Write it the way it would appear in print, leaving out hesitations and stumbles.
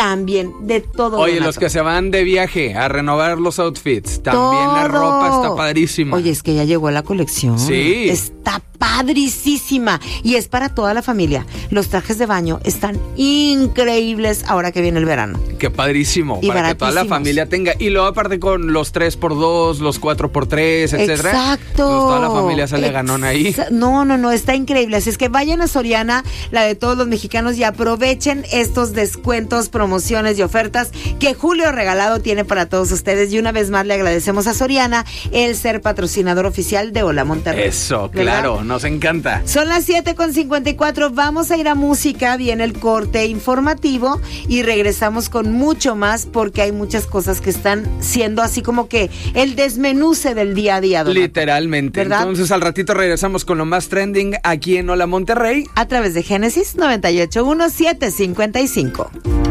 también, de todo. Oye, Donato. los que se van de viaje a renovar los outfits, también Todo. la ropa está padrísima. Oye, es que ya llegó la colección. Sí. Está padricísima. Y es para toda la familia. Los trajes de baño están increíbles ahora que viene el verano. Qué padrísimo. Y para que toda la baratísimos. familia tenga. Y luego aparte con los 3x2, los 4x3, etcétera. Exacto. Toda la familia sale ganón ahí. No, está increíble. Así es que vayan a Soriana, la de todos los mexicanos, y aprovechen estos descuentos, promociones y ofertas que Julio Regalado tiene para todos ustedes. Y una vez más le agradecemos a Soriana el ser patrocinador oficial de Hola Monterrey. Eso, ¿verdad? claro, nos encanta. Son las 7:54, vamos a ir a música, viene el corte informativo y regresamos con mucho más porque hay muchas cosas que están siendo así como que el desmenuce del día a día, Donato. Literalmente. ¿Verdad? Entonces al ratito regresamos con lo más trending aquí en Hola Monterrey. A través de Génesis 98.1 755.